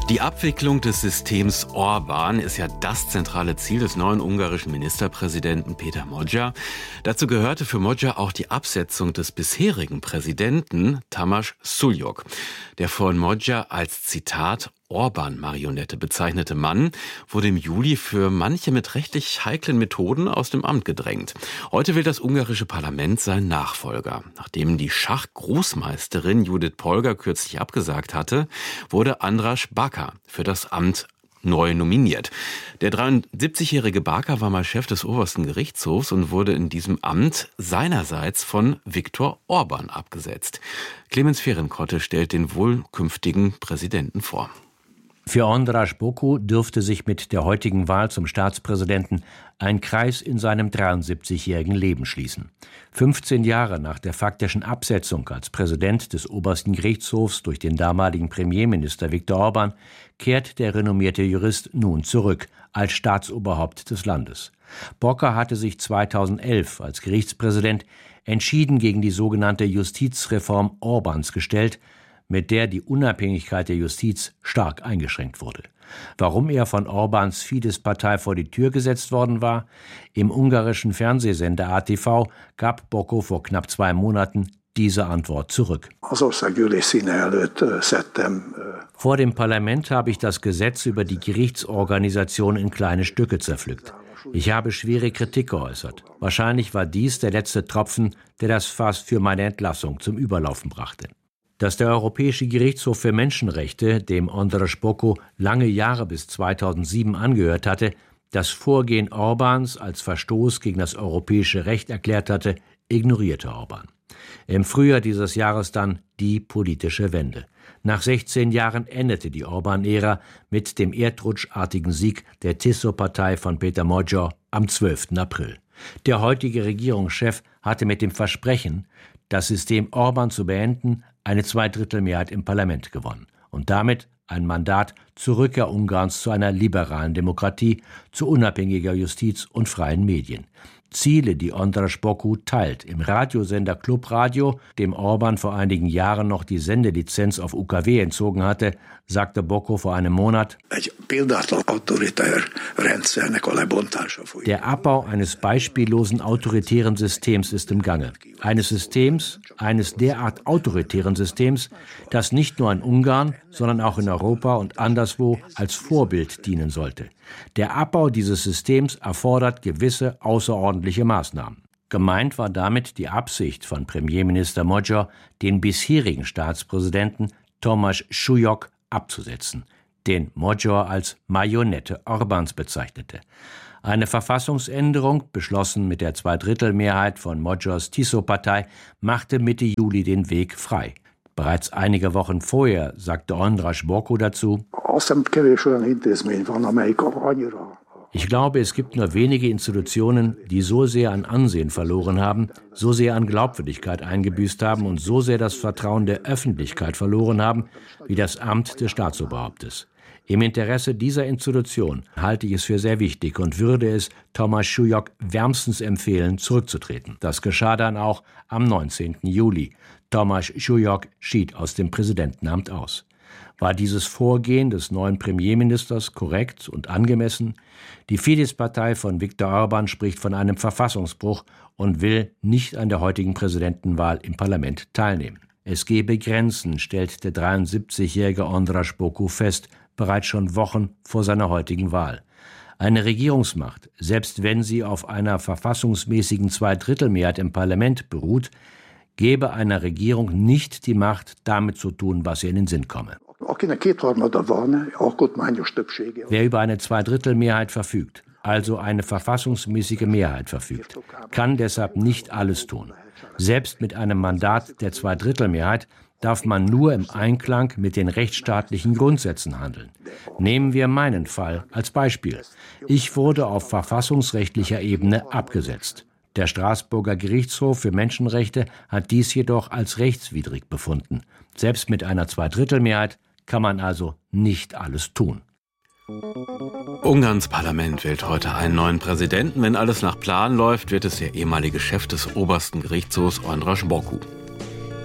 Die Abwicklung des Systems Orbán ist ja das zentrale Ziel des neuen ungarischen Ministerpräsidenten Péter Magyar. Dazu gehörte für Magyar auch die Absetzung des bisherigen Präsidenten Tamás Sullyok. Der von Magyar als, Zitat, Orbán-Marionette bezeichnete Mann wurde im Juli für manche mit rechtlich heiklen Methoden aus dem Amt gedrängt. Heute will das ungarische Parlament seinen Nachfolger. Nachdem die Schachgroßmeisterin Judith Polgar kürzlich abgesagt hatte, wurde András Baka für das Amt neu nominiert. Der 73-jährige Baka war mal Chef des obersten Gerichtshofs und wurde in diesem Amt seinerseits von Viktor Orbán abgesetzt. Clemens Fehrenkotte stellt den wohl künftigen Präsidenten vor. Für András Boko dürfte sich mit der heutigen Wahl zum Staatspräsidenten ein Kreis in seinem 73-jährigen Leben schließen. 15 Jahre nach der faktischen Absetzung als Präsident des obersten Gerichtshofs durch den damaligen Premierminister Viktor Orbán kehrt der renommierte Jurist nun zurück als Staatsoberhaupt des Landes. Boko hatte sich 2011 als Gerichtspräsident entschieden gegen die sogenannte Justizreform Orbáns gestellt, mit der die Unabhängigkeit der Justiz stark eingeschränkt wurde. Warum er von Orbáns Fidesz-Partei vor die Tür gesetzt worden war? Im ungarischen Fernsehsender ATV gab Boko vor knapp 2 Monaten diese Antwort zurück. Vor dem Parlament habe ich das Gesetz über die Gerichtsorganisation in kleine Stücke zerpflückt. Ich habe schwere Kritik geäußert. Wahrscheinlich war dies der letzte Tropfen, der das Fass für meine Entlassung zum Überlaufen brachte. Dass der Europäische Gerichtshof für Menschenrechte, dem András Boko lange Jahre bis 2007 angehört hatte, das Vorgehen Orbáns als Verstoß gegen das europäische Recht erklärt hatte, ignorierte Orbán. Im Frühjahr dieses Jahres dann die politische Wende. Nach 16 Jahren endete die Orbán-Ära mit dem erdrutschartigen Sieg der TISO-Partei von Péter Magyar am 12. April. Der heutige Regierungschef hatte mit dem Versprechen, das System Orbán zu beenden, eine Zweidrittelmehrheit im Parlament gewonnen und damit ein Mandat zur Rückkehr Ungarns zu einer liberalen Demokratie, zu unabhängiger Justiz und freien Medien. Ziele, die András Boko teilt. Im Radiosender Klub Radio, dem Orbán vor einigen Jahren noch die Sendelizenz auf UKW entzogen hatte, sagte Boko vor einem Monat: Der Abbau eines beispiellosen autoritären Systems ist im Gange. Eines derart autoritären Systems, das nicht nur in Ungarn, sondern auch in Europa und anderswo als Vorbild dienen sollte. Der Abbau dieses Systems erfordert gewisse außerordentliche Maßnahmen. Gemeint war damit die Absicht von Premierminister Magyar, den bisherigen Staatspräsidenten Tamás Sullyok abzusetzen, den Magyar als Marionette Orbáns bezeichnete. Eine Verfassungsänderung, beschlossen mit der Zweidrittelmehrheit von Magyars TISO-Partei, machte Mitte Juli den Weg frei. Bereits einige Wochen vorher sagte András Boko dazu: Ich glaube, es gibt nur wenige Institutionen, die so sehr an Ansehen verloren haben, so sehr an Glaubwürdigkeit eingebüßt haben und so sehr das Vertrauen der Öffentlichkeit verloren haben, wie das Amt des Staatsoberhauptes. Im Interesse dieser Institution halte ich es für sehr wichtig und würde es Tamás Sullyok wärmstens empfehlen, zurückzutreten. Das geschah dann auch am 19. Juli. Tamás Sullyok schied aus dem Präsidentenamt aus. War dieses Vorgehen des neuen Premierministers korrekt und angemessen? Die Fidesz-Partei von Viktor Orbán spricht von einem Verfassungsbruch und will nicht an der heutigen Präsidentenwahl im Parlament teilnehmen. Es gebe Grenzen, stellt der 73-jährige András Boko fest, bereits schon Wochen vor seiner heutigen Wahl. Eine Regierungsmacht, selbst wenn sie auf einer verfassungsmäßigen Zweidrittelmehrheit im Parlament beruht, gebe einer Regierung nicht die Macht, damit zu tun, was ihr in den Sinn komme. Wer über eine Zweidrittelmehrheit verfügt, also eine verfassungsmäßige Mehrheit verfügt, kann deshalb nicht alles tun. Selbst mit einem Mandat der Zweidrittelmehrheit darf man nur im Einklang mit den rechtsstaatlichen Grundsätzen handeln. Nehmen wir meinen Fall als Beispiel. Ich wurde auf verfassungsrechtlicher Ebene abgesetzt. Der Straßburger Gerichtshof für Menschenrechte hat dies jedoch als rechtswidrig befunden. Selbst mit einer Zweidrittelmehrheit kann man also nicht alles tun. Ungarns Parlament wählt heute einen neuen Präsidenten. Wenn alles nach Plan läuft, wird es der ehemalige Chef des obersten Gerichtshofs András Boko.